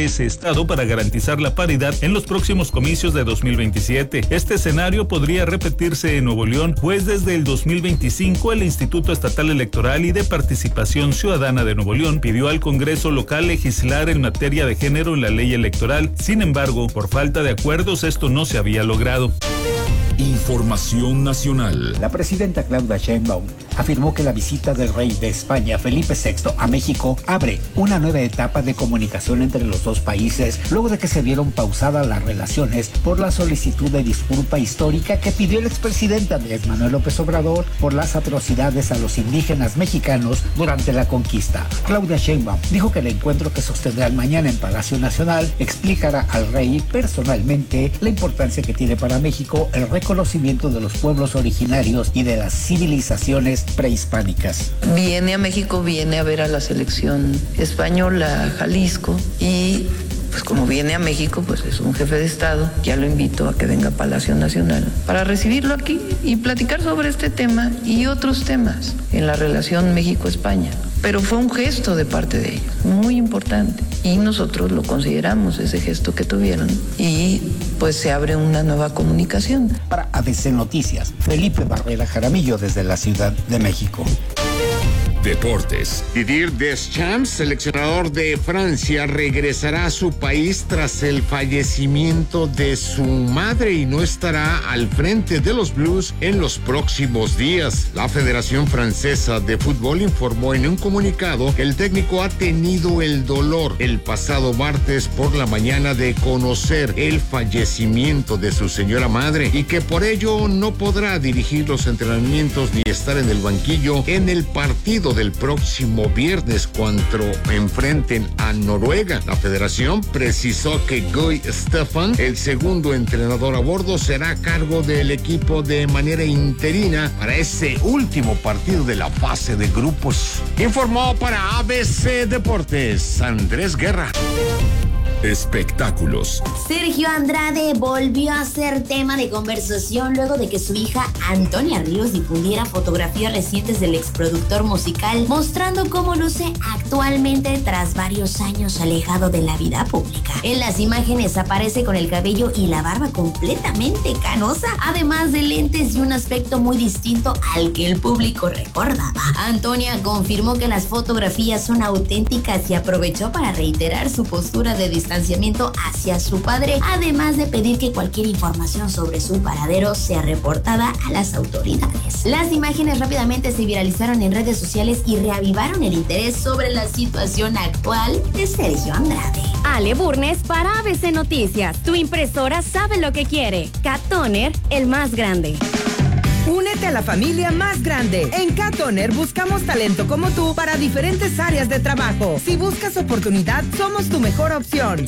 ese estado para garantizar la paridad en los próximos comicios de 2027. Este escenario podría repetirse en Nuevo León, pues desde el 2025 el Instituto Estatal Electoral y de Participación Ciudadana de Nuevo León pidió al Congreso local legislar en materia de género en la ley electoral. Sin embargo, por falta de acuerdos, esto no se había logrado. Información nacional. La presidenta Claudia Sheinbaum afirmó que la visita del rey de España, Felipe VI, a México abre una nueva etapa de comunicación entre los dos países, luego de que se vieron pausadas las relaciones por la solicitud de disculpa histórica que pidió el expresidente Andrés Manuel López Obrador por las atrocidades a los indígenas mexicanos durante la conquista. Claudia Sheinbaum dijo que el encuentro que sostendrán mañana en Palacio Nacional explicará al rey personalmente la importancia que tiene para México el reconocimiento de los pueblos originarios y de las civilizaciones prehispánicas. Viene a México, viene a ver a la selección española, a Jalisco, y pues como viene a México, pues es un jefe de Estado. Ya lo invito a que venga a Palacio Nacional para recibirlo aquí y platicar sobre este tema y otros temas en la relación México-España. Pero fue un gesto de parte de ellos, muy importante, y nosotros lo consideramos, ese gesto que tuvieron, y pues se abre una nueva comunicación. Para ABC Noticias, Felipe Barrera Jaramillo desde la Ciudad de México. Deportes. Didier Deschamps, seleccionador de Francia, regresará a su país tras el fallecimiento de su madre y no estará al frente de los Blues en los próximos días. La Federación Francesa de Fútbol informó en un comunicado que el técnico ha tenido el dolor el pasado martes por la mañana de conocer el fallecimiento de su señora madre y que por ello no podrá dirigir los entrenamientos ni estar en el banquillo en el partido del próximo viernes cuando enfrenten a Noruega. La federación precisó que Guy Stefan, el segundo entrenador a bordo, será a cargo del equipo de manera interina para ese último partido de la fase de grupos. Informó para ABC Deportes, Andrés Guerra. Espectáculos. Sergio Andrade volvió a ser tema de conversación luego de que su hija Antonia Ríos difundiera fotografías recientes del exproductor musical mostrando cómo luce actualmente tras varios años alejado de la vida pública. En las imágenes aparece con el cabello y la barba completamente canosa, además de lentes y un aspecto muy distinto al que el público recordaba. Antonia confirmó que las fotografías son auténticas y aprovechó para reiterar su postura de distanciamiento hacia su padre, además de pedir que cualquier información sobre su paradero sea reportada a las autoridades. Las imágenes rápidamente se viralizaron en redes sociales y reavivaron el interés sobre la situación actual de Sergio Andrade. Ale Burnes para ABC Noticias. Tu impresora sabe lo que quiere. Cat Toner, el más grande. Únete a la familia más grande. En Cat Toner buscamos talento como tú para diferentes áreas de trabajo. Si buscas oportunidad, somos tu mejor opción.